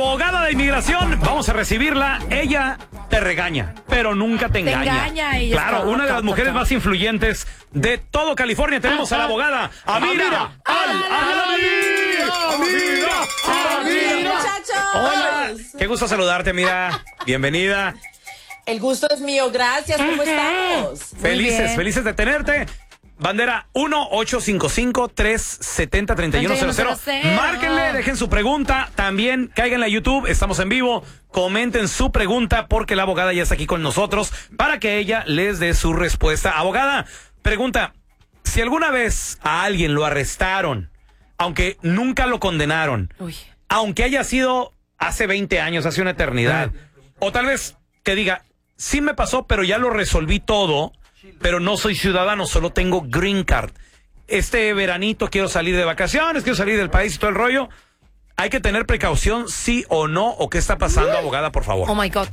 abogada de inmigración. Vamos a recibirla. Ella te regaña, pero nunca te engaña. Te engaña ella. Claro, una de las mujeres más influyentes de todo California. Tenemos a la abogada Amira Amira. Muchachos. Hola, qué gusto saludarte, Amira. Bienvenida. El gusto es mío, gracias. ¿Cómo estamos? Felices de tenerte. Bandera 1-855-370-3100. Márquenle, dejen su pregunta. También cáiganle a YouTube, estamos en vivo. Comenten su pregunta porque la abogada ya está aquí con nosotros para que ella les dé su respuesta. Abogada, pregunta, si alguna vez a alguien lo arrestaron, aunque nunca lo condenaron, aunque haya sido hace 20 años, hace una eternidad, o tal vez que diga, sí me pasó, pero ya lo resolví todo, pero no soy ciudadano, solo tengo green card. Este veranito quiero salir de vacaciones, quiero salir del país y todo el rollo. ¿Hay que tener precaución, sí o no? ¿O qué está pasando, abogada, por favor? Oh, my God.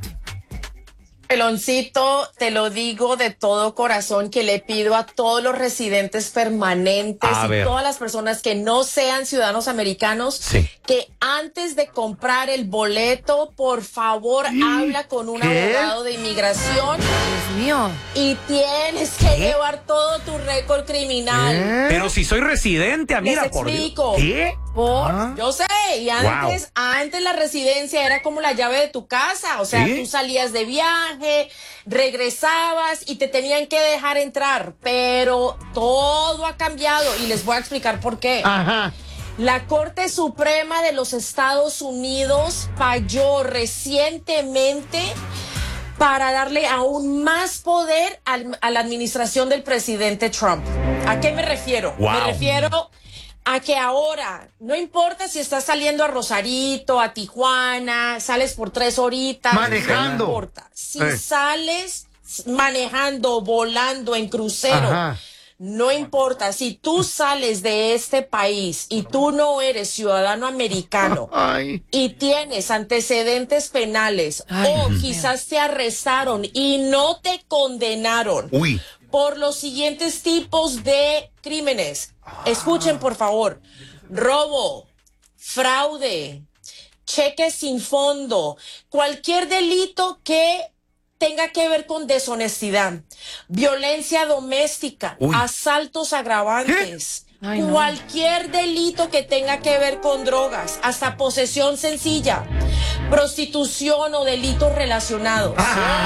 Peloncito, te lo digo de todo corazón que le pido a todos los residentes permanentes todas las personas que no sean ciudadanos americanos que antes de comprar el boleto, por favor, habla con un abogado de inmigración. Dios mío. Y tienes que llevar todo tu récord criminal. Pero si soy residente, Amira, por Dios. ¿Qué? Yo sé, y antes la residencia era como la llave de tu casa, o sea, tú salías de viaje, regresabas y te tenían que dejar entrar, pero todo ha cambiado y les voy a explicar por qué. La Corte Suprema de los Estados Unidos falló recientemente para darle aún más poder a la administración del presidente Trump. ¿A qué me refiero? Me refiero a que ahora, no importa si estás saliendo a Rosarito, a Tijuana, sales por 3 horitas. Manejando. No importa. Si sales manejando, volando en crucero, no importa. Si tú sales de este país y tú no eres ciudadano americano y tienes antecedentes penales o quizás te arrestaron y no te condenaron por los siguientes tipos de crímenes. Escuchen, por favor: robo, fraude, cheque sin fondo, cualquier delito que tenga que ver con deshonestidad, violencia doméstica, asaltos agravantes, cualquier delito que tenga que ver con drogas, hasta posesión sencilla, prostitución o delitos relacionados.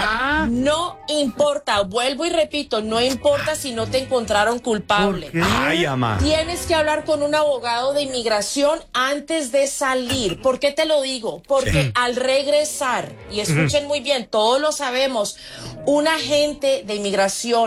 No importa, vuelvo y repito, no importa si no te encontraron culpable. Tienes que hablar con un abogado de inmigración antes de salir. ¿Por qué te lo digo? Porque al regresar, y escuchen muy bien, todos lo sabemos, un agente de inmigración